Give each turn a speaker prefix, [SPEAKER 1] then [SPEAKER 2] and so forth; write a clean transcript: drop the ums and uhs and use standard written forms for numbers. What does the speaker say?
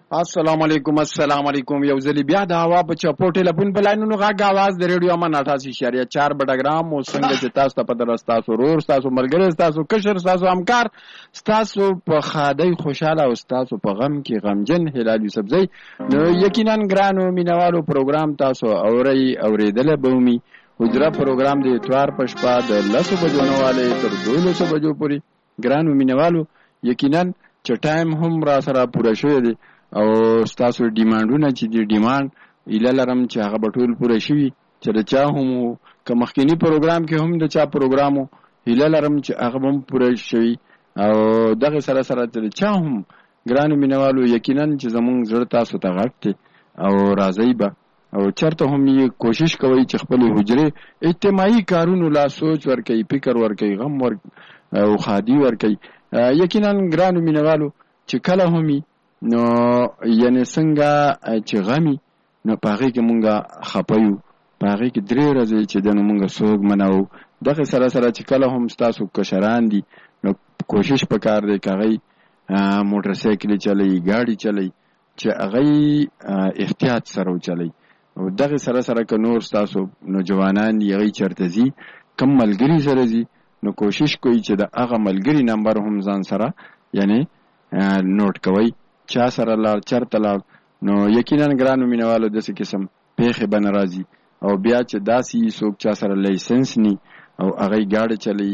[SPEAKER 1] السلام علیکم یو ځلی بیا د هوا په چپو ټلیفون په لاینونو غږ आवाज د ریډیو امن 88.4 بټګرام او څنګه چې تاسو ته په درستا سرور تاسو ملګری تاسو کشر تاسو همکار تاسو په خادي خوشاله او تاسو په غم کې غمجن هلال یوسفزئی نو یقینا ګرانو مینوالو پروګرام تاسو اوریدل به می حجره پروګرام د اتوار په شپه د 10 بجو نواله تر 12 بجو پورې ګرانو مینوالو یقینا چې ټایم هم را سره پوره شوی دی او ستاسو ډیمانډونه چې دی ډیماند ایله لرم چې هغه بټول پوره شي چې د چا هم که مخکینی پروګرام کې هم د چا پروګرامو ایله لرم چې هغه هم پوره شي او دغه سره سره د چا هم ګرانو مینوالو یقینا چې زمونږ زړه تاسو ته غټ او راځي به او چرته هم یې کوشش کوي چې خپل حجره اجتماعي کارونو لا سوچ ورکړي فکر ورکړي غم ورکړي او خادي ورکړي یقینا ګرانو مینوالو چې کله همي نو یعنی څنګه چې غمي نو پاغي کې مونږه خپایو پاغي کې درې ورځې چې د مونږه سوګ مناو دغه سره سره چې کله هم تاسو کشران دي نو کوشش وکړئ د کاغی موټر سایکل چلای ګاډي چلای چې هغه احتیاط سره چلای او دغه سره سره که نور تاسو نوجوانان دی هغه چرته زی کم ملګری سره زی نو کوشش کوي چې د هغه ملګری نمبر هم ځان سره یعنی نوٹ کوي چا سره لار چرته لار نو یقینا ګرانو مینوالو داسې قسم پیښې به ناراضي او بیا چې داسې څوک چا سره لایسنس ني او هغه ګاډي چلی